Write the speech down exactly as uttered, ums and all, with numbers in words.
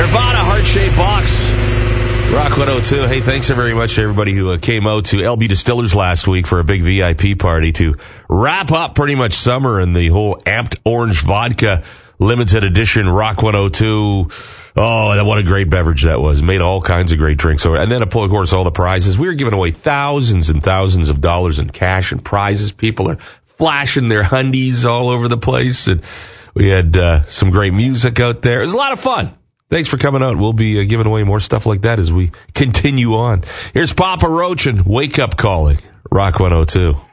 Nirvana, Heart-Shaped Box. Rock one oh two. Hey, thanks very much to everybody who uh, came out to L B Distillers last week for a big V I P party to wrap up pretty much summer and the whole Amped Orange Vodka limited edition Rock one oh two. Oh, what a great beverage that was. Made all kinds of great drinks. And then, of course, all the prizes. We were giving away thousands and thousands of dollars in cash and prizes. People are flashing their hundies all over the place. And we had uh, some great music out there. It was a lot of fun. Thanks for coming out. We'll be uh, giving away more stuff like that as we continue on. Here's Papa Roach and Wake Up Calling, Rock one oh two.